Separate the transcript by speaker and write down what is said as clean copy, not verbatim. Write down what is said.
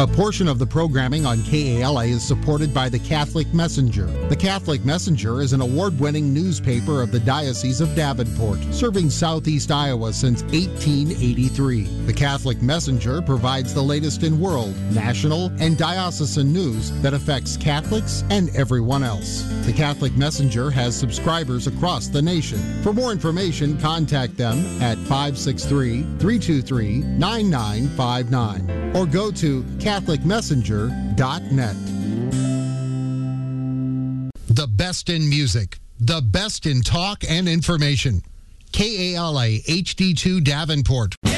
Speaker 1: A portion of the programming on KALA is supported by the Catholic Messenger. The Catholic Messenger is an award-winning newspaper of the Diocese of Davenport, serving southeast Iowa since 1883. The Catholic Messenger provides the latest in world, national, and diocesan news that affects Catholics and everyone else. The Catholic Messenger has subscribers across the nation. For more information, contact them at 563-323-9959 or go to CatholicMessenger.net. The best in music, the best in talk and information. KALA HD2 Davenport.